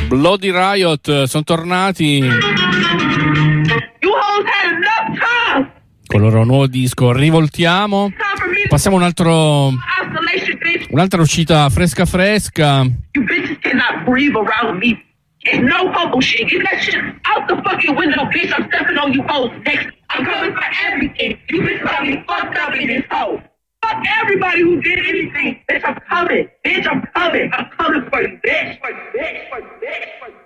Bloody Riot sono tornati con il loro nuovo disco Rivoltiamo. Passiamo un'altra uscita fresca. You bitches cannot breathe around me. It's no homo shit. Get that shit out the fucking window, bitch. I'm stepping on you hoes next. I'm coming for everything. You bitches got me fucked up in this hole. Fuck everybody who did anything. Bitch, I'm coming. Bitch, I'm coming. I'm coming for you, bitch. For you, bitch. For you, bitch. For you.